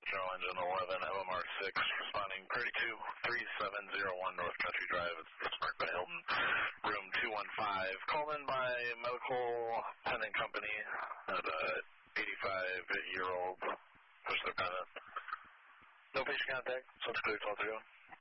General Engine 11, LMR 6, responding 323701 North Country Drive. It's marked by Hilton. Room 215. Called in by medical pendant company at a 85-year-old push dependent. No patient contact, so it's clear to all 3.